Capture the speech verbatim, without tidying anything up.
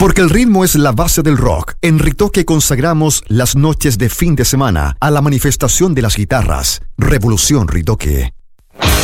Porque el ritmo es la base del rock, en Ritoque consagramos las noches de fin de semana a la manifestación de las guitarras. Revolución Ritoque.